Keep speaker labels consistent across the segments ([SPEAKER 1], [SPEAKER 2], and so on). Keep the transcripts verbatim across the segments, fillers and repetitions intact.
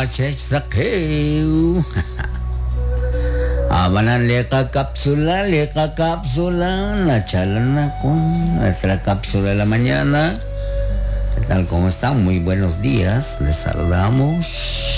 [SPEAKER 1] Chech Saqueu. Abanan leka cápsula, leka cápsula, la chalana con nuestra cápsula de la mañana. ¿Qué tal? ¿Cómo están? Muy buenos días, les saludamos.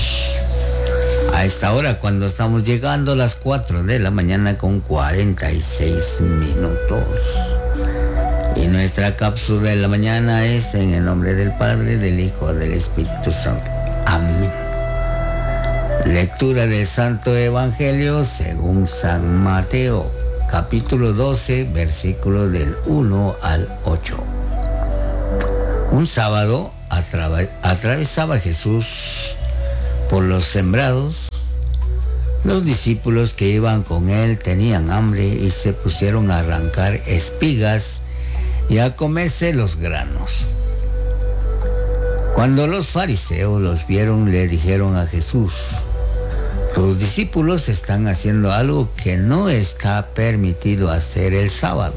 [SPEAKER 1] A esta hora, cuando estamos llegando a las cuatro de la mañana con cuarenta y seis minutos. Y nuestra cápsula de la mañana es en el nombre del Padre, del Hijo, del Espíritu Santo. Amén. Lectura del Santo Evangelio según San Mateo, capítulo doce, versículos del uno al ocho. Un sábado atra- atravesaba Jesús por los sembrados. Los discípulos que iban con él tenían hambre y se pusieron a arrancar espigas y a comerse los granos. Cuando los fariseos los vieron, le dijeron a Jesús: tus discípulos están haciendo algo que no está permitido hacer el sábado.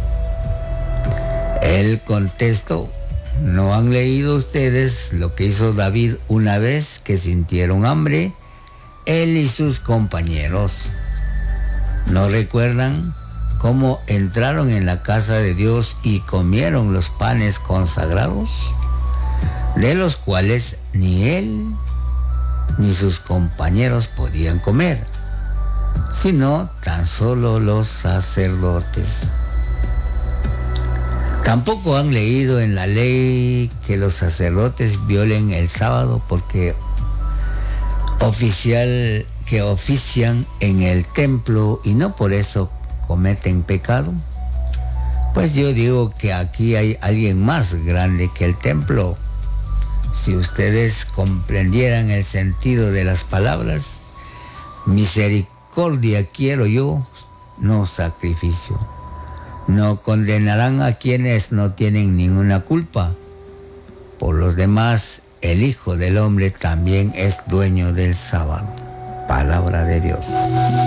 [SPEAKER 1] Él contestó: ¿no han leído ustedes lo que hizo David una vez que sintieron hambre, él y sus compañeros? ¿No recuerdan cómo entraron en la casa de Dios y comieron los panes consagrados, de los cuales ni él ni sus compañeros podían comer, sino tan solo los sacerdotes? Tampoco han leído en la ley que los sacerdotes violen el sábado porque oficial que ofician en el templo y no por eso cometen pecado. Pues yo digo que aquí hay alguien más grande que el templo. Si ustedes comprendieran el sentido de las palabras, misericordia quiero yo, no sacrificio. No condenarán a quienes no tienen ninguna culpa. Por los demás, el Hijo del Hombre también es dueño del sábado. Palabra de Dios.